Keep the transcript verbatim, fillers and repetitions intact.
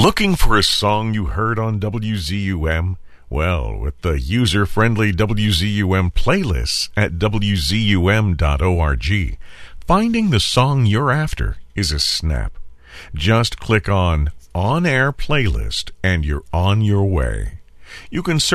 Looking for a song you heard on W Z U M? Well, with the user-friendly W Z U M playlists at W Z U M dot org, finding the song you're after is a snap. Just click on On Air Playlist and you're on your way. You can search